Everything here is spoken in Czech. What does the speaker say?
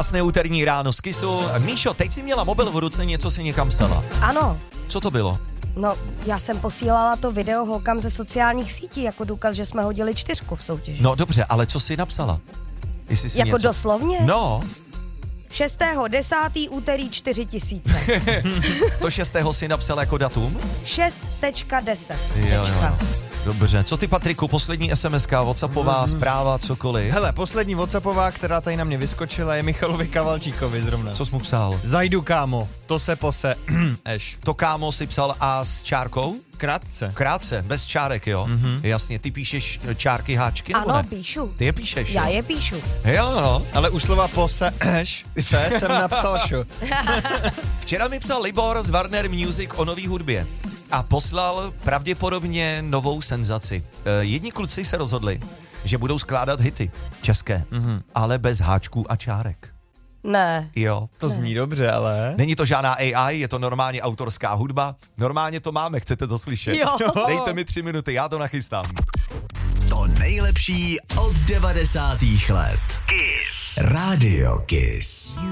Krásné úterní ráno z Kissu. Míšo, teď jsi měla mobil v ruce, něco si někam psala. Ano. Co to bylo? No, já jsem posílala to video holkám ze sociálních sítí jako důkaz, že jsme hodili 4 v soutěži. No dobře, ale co jsi napsala? Jestli jsi jako něco... doslovně? No. 6.10. úterý 4000. To 6. si napsala jako datum? 6.10. Jo. Dobře, co ty, Patriku, poslední SMS-ka, WhatsAppová zpráva, cokoliv? Hele, poslední WhatsAppová, která tady na mě vyskočila, je Michalovi Kavalčíkovi zrovna. Co jsi mu psal? Zajdu, kámo, to se pose, eš. To kámo si psal a s čárkou? Krátce. Krátce, bez čárek, jo? Jasně, ty píšeš čárky, háčky, nebo Ano, ne? píšu. Ty je píšeš, Já jo? je píšu. Jo, no. Ale už slova pose, eš, jsem napsal šo. Včera mi psal Libor z Warner Music o nový hudbě a poslal pravděpodobně novou senzaci. Jedni kluci se rozhodli, že budou skládat hity české, ale bez háčků a čárek. Ne. Jo. To zní dobře, ale... Není to žádná AI, je to normálně autorská hudba. Normálně to máme, chcete to slyšet? Jo. Dejte mi 3 minuty, já to nachystám. To nejlepší od 90. let. Kiss. Radio Kiss.